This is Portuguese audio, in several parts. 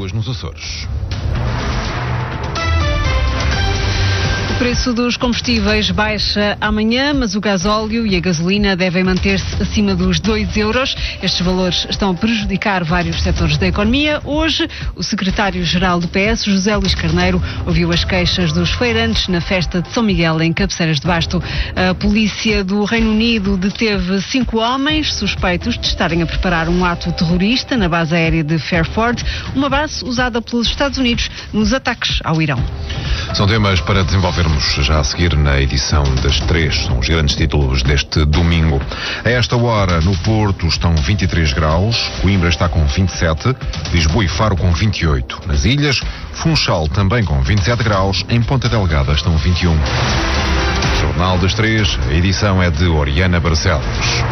águas nos Açores. O preço dos combustíveis baixa amanhã, mas o gasóleo e a gasolina devem manter-se acima dos 2 euros. Estes valores estão a prejudicar vários setores da economia. Hoje, o secretário-geral do PS, José Luís Carneiro, ouviu as queixas dos feirantes na festa de São Miguel, em Cabeceiras de Basto. A polícia do Reino Unido deteve 5 homens suspeitos de estarem a preparar um ato terrorista na base aérea de Fairford, uma base usada pelos Estados Unidos nos ataques ao Irão. São temas para desenvolvermos já a seguir na edição das 3. São os grandes títulos deste domingo. A esta hora, no Porto, estão 23 graus, Coimbra está com 27, Lisboa e Faro com 28. Nas ilhas, Funchal também com 27 graus, em Ponta Delgada estão 21. Jornal das 3, a edição é de Oriana Barcelos.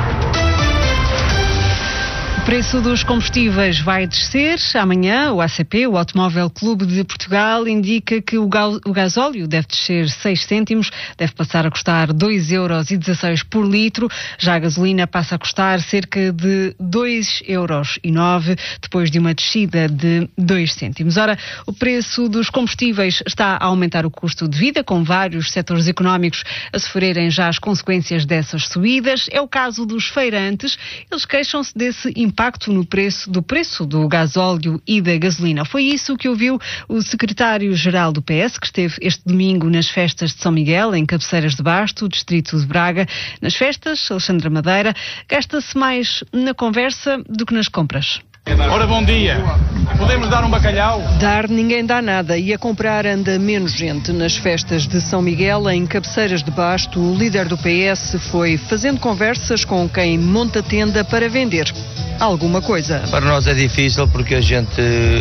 O preço dos combustíveis vai descer amanhã. O ACP, o Automóvel Clube de Portugal, indica que o gasóleo deve descer 6 cêntimos, deve passar a custar 2,16 € por litro. Já a gasolina passa a custar cerca de 2,09 €, depois de uma descida de 2 cêntimos. Ora, o preço dos combustíveis está a aumentar o custo de vida, com vários setores económicos a sofrerem já as consequências dessas subidas. É o caso dos feirantes. Eles queixam-se desse impacto no preço do gasóleo e da gasolina. Foi isso que ouviu o secretário-geral do PS, que esteve este domingo nas festas de São Miguel, em Cabeceiras de Basto, distrito de Braga. Nas festas, Alexandra Madeira, gasta-se mais na conversa do que nas compras. Ora, bom dia. Podemos dar um bacalhau? Dar ninguém dá nada e a comprar anda menos gente. Nas festas de São Miguel, em Cabeceiras de Basto, o líder do PS foi fazendo conversas com quem monta tenda para vender alguma coisa. Para nós é difícil porque a gente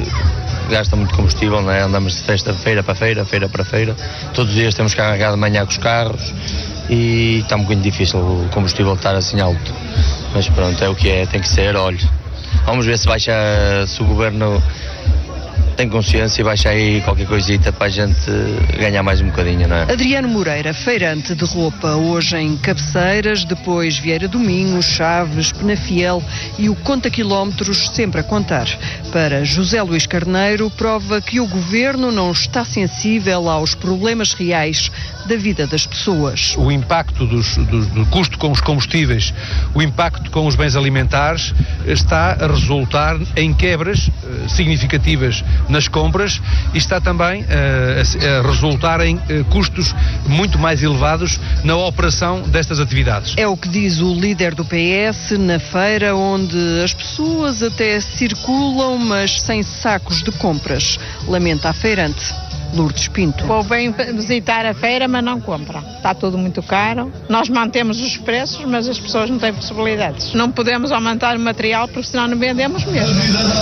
gasta muito combustível, não é? Andamos de feira para feira. Todos os dias temos que carregar de manhã com os carros e está muito difícil o combustível estar assim alto. Mas pronto, é o que é, tem que ser, olha. Vamos ver se o governo tem consciência e baixa aí qualquer coisita para a gente ganhar mais um bocadinho, não é? Adriano Moreira, feirante de roupa, hoje em Cabeceiras, depois Vieira do Minho, Chaves, Penafiel e o conta quilómetros sempre a contar. Para José Luís Carneiro, prova que o governo não está sensível aos problemas reais da vida das pessoas. O impacto do custo com os combustíveis, o impacto com os bens alimentares está a resultar em quebras significativas nas compras e está também a resultar em custos muito mais elevados na operação destas atividades. É o que diz o líder do PS na feira, onde as pessoas até circulam, mas sem sacos de compras. Lamenta a feirante Lourdes Pinto. O povo vem visitar a feira, mas não compra. Está tudo muito caro. Nós mantemos os preços, mas as pessoas não têm possibilidades. Não podemos aumentar o material, porque senão não vendemos mesmo.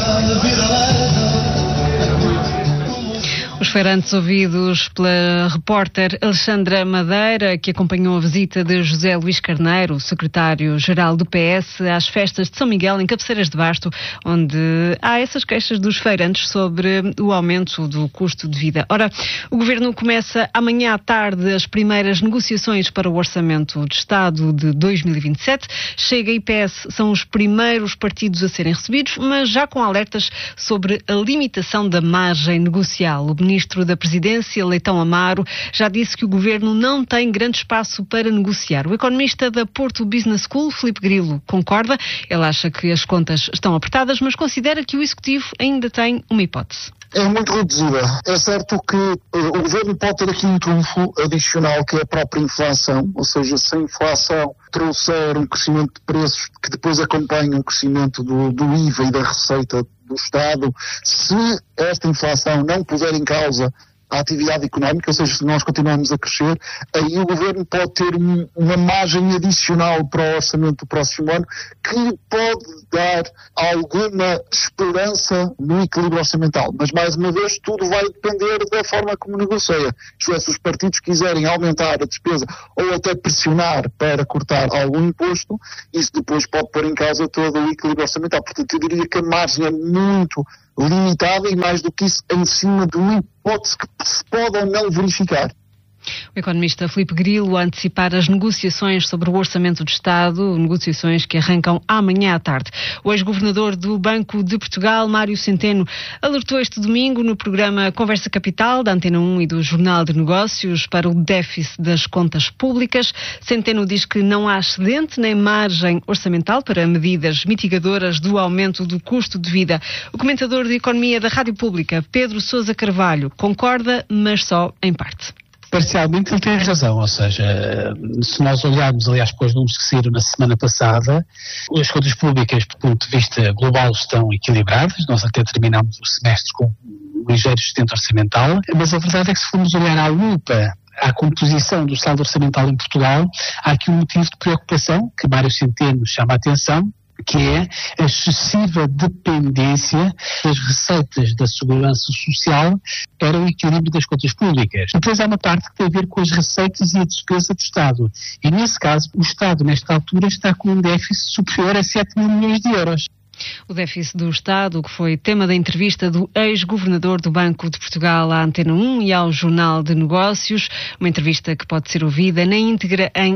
Os feirantes ouvidos pela repórter Alexandra Madeira, que acompanhou a visita de José Luís Carneiro, o secretário-geral do PS, às festas de São Miguel, em Cabeceiras de Basto, onde há essas queixas dos feirantes sobre o aumento do custo de vida. Ora, o Governo começa amanhã à tarde as primeiras negociações para o Orçamento de Estado de 2027. Chega e PS são os primeiros partidos a serem recebidos, mas já com alertas sobre a limitação da margem negocial. O Ministro da Presidência, Leitão Amaro, já disse que o Governo não tem grande espaço para negociar. O economista da Porto Business School, Filipe Grilo, concorda. Ele acha que as contas estão apertadas, mas considera que o Executivo ainda tem uma hipótese. É muito reduzida. É certo que o Governo pode ter aqui um trunfo adicional, que é a própria inflação, ou seja, se a inflação trouxer um crescimento de preços que depois acompanha o crescimento do IVA e da receita do Estado, se esta inflação não puser em causa a atividade económica, ou seja, se nós continuarmos a crescer, aí o Governo pode ter uma margem adicional para o orçamento do próximo ano que pode dar alguma esperança no equilíbrio orçamental. Mas, mais uma vez, tudo vai depender da forma como negocia. Isto é, se os partidos quiserem aumentar a despesa ou até pressionar para cortar algum imposto, isso depois pode pôr em causa todo o equilíbrio orçamental. Portanto, eu diria que a margem é muito limitada e, mais do que isso, em cima de uma hipótese que se pode ou não verificar. O economista Filipe Grilo a antecipar as negociações sobre o Orçamento do Estado, negociações que arrancam amanhã à tarde. O ex-governador do Banco de Portugal, Mário Centeno, alertou este domingo no programa Conversa Capital, da Antena 1 e do Jornal de Negócios, para o déficit das contas públicas. Centeno diz que não há excedente nem margem orçamental para medidas mitigadoras do aumento do custo de vida. O comentador de Economia da Rádio Pública, Pedro Sousa Carvalho, concorda, mas só em parte. Parcialmente ele tem razão, ou seja, se nós olharmos, aliás, para os números que saíram na semana passada, as contas públicas, do ponto de vista global, estão equilibradas. Nós até terminamos o semestre com um ligeiro excedente orçamental, mas a verdade é que se formos olhar à lupa, à composição do saldo orçamental em Portugal, há aqui um motivo de preocupação que Mário Centeno chama a atenção, que é a excessiva dependência das receitas da segurança social para o equilíbrio das contas públicas. Depois há uma parte que tem a ver com as receitas e a despesa do Estado. E nesse caso, o Estado, nesta altura, está com um déficit superior a 7 mil milhões de euros. O déficit do Estado, que foi tema da entrevista do ex-governador do Banco de Portugal à Antena 1 e ao Jornal de Negócios, uma entrevista que pode ser ouvida na íntegra em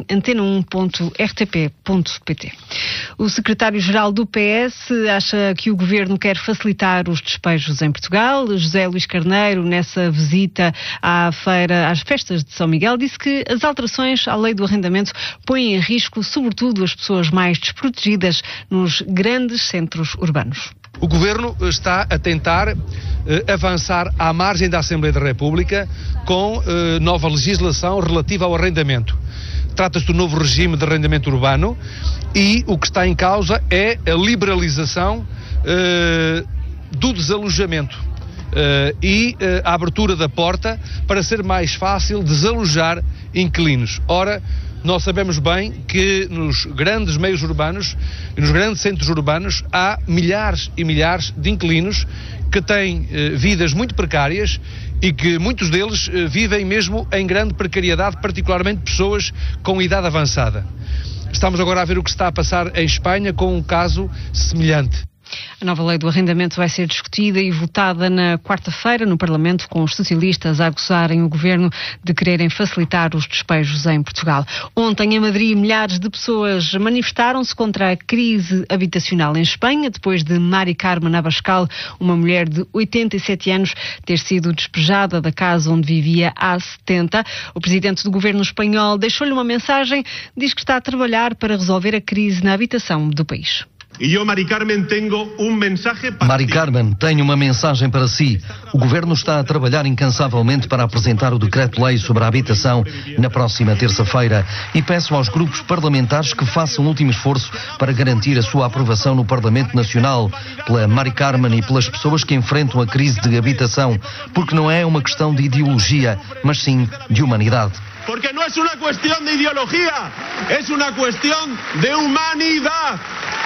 antena1.rtp.pt. O secretário-geral do PS acha que o governo quer facilitar os despejos em Portugal. José Luís Carneiro, nessa visita às festas de São Miguel, disse que as alterações à lei do arrendamento põem em risco, sobretudo, as pessoas mais desprotegidas nos grandes centros urbanos. O Governo está a tentar avançar à margem da Assembleia da República com nova legislação relativa ao arrendamento. Trata-se do novo regime de arrendamento urbano e o que está em causa é a liberalização do desalojamento e a abertura da porta para ser mais fácil desalojar inquilinos. Ora, nós sabemos bem que nos grandes meios urbanos e nos grandes centros urbanos há milhares e milhares de inquilinos que têm vidas muito precárias e que muitos deles vivem mesmo em grande precariedade, particularmente pessoas com idade avançada. Estamos agora a ver o que está a passar em Espanha com um caso semelhante. A nova lei do arrendamento vai ser discutida e votada na quarta-feira no Parlamento, com os socialistas a acusarem o governo de quererem facilitar os despejos em Portugal. Ontem, em Madrid, milhares de pessoas manifestaram-se contra a crise habitacional em Espanha, depois de Mari Carmen Abascal, uma mulher de 87 anos, ter sido despejada da casa onde vivia há 70. O presidente do governo espanhol deixou-lhe uma mensagem, diz que está a trabalhar para resolver a crise na habitação do país. Mari Carmen, tenho uma mensagem para si. O Governo está a trabalhar incansavelmente para apresentar o Decreto-Lei sobre a habitação na próxima terça-feira e peço aos grupos parlamentares que façam um último esforço para garantir a sua aprovação no Parlamento Nacional, pela Mari Carmen e pelas pessoas que enfrentam a crise de habitação, porque não é uma questão de ideologia, mas sim de humanidade. Porque não é uma questão de ideologia, é uma questão de humanidade.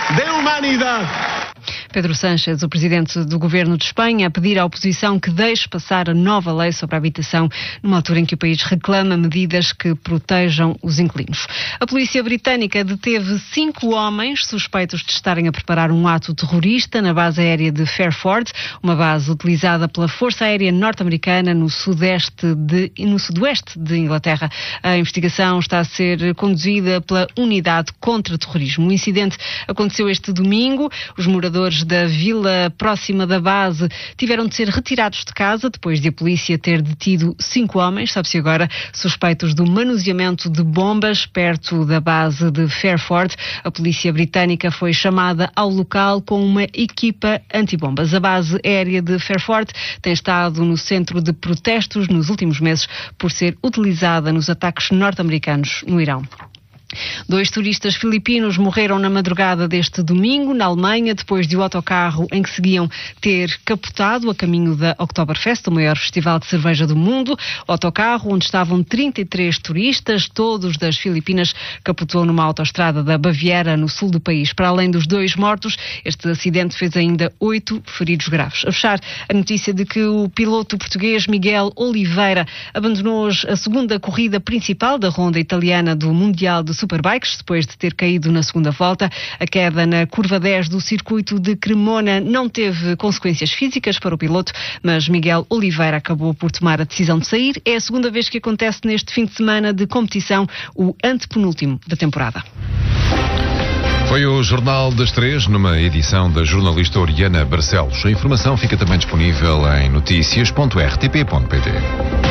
Pedro Sánchez, o presidente do governo de Espanha, a pedir à oposição que deixe passar a nova lei sobre a habitação, numa altura em que o país reclama medidas que protejam os inquilinos. A polícia britânica deteve 5 homens suspeitos de estarem a preparar um ato terrorista na base aérea de Fairford, uma base utilizada pela Força Aérea Norte-Americana no sudoeste de Inglaterra. A investigação está a ser conduzida pela Unidade contra Terrorismo. O incidente aconteceu este domingo. Os moradores da vila próxima da base tiveram de ser retirados de casa depois de a polícia ter detido 5 homens, sabe-se agora, suspeitos do manuseamento de bombas perto da base de Fairford. A polícia britânica foi chamada ao local com uma equipa antibombas. A base aérea de Fairford tem estado no centro de protestos nos últimos meses por ser utilizada nos ataques norte-americanos no Irão. 2 turistas filipinos morreram na madrugada deste domingo, na Alemanha, depois de o autocarro em que seguiam ter capotado a caminho da Oktoberfest, o maior festival de cerveja do mundo. O autocarro, onde estavam 33 turistas, todos das Filipinas, capotou numa autoestrada da Baviera, no sul do país. Para além dos 2 mortos, este acidente fez ainda 8 feridos graves. A fechar, a notícia de que o piloto português Miguel Oliveira abandonou hoje a segunda corrida principal da ronda italiana do Mundial de Superbikes, depois de ter caído na segunda volta. A queda na curva 10 do circuito de Cremona não teve consequências físicas para o piloto, mas Miguel Oliveira acabou por tomar a decisão de sair. É a segunda vez que acontece neste fim de semana de competição, o antepenúltimo da temporada. Foi o Jornal das Três, numa edição da jornalista Oriana Barcelos. A informação fica também disponível em noticias.rtp.pt.